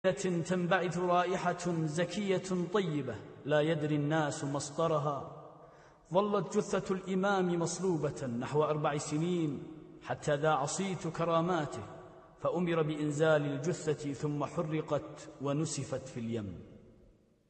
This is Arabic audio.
تنبعث رائحة زكية طيبة لا يدري الناس مصدرها. ظلت جثة الإمام مصلوبة نحو 4 سنين حتى ذاع صيت كراماته، فأمر بإنزال الجثة ثم حرقت ونسفت في اليم.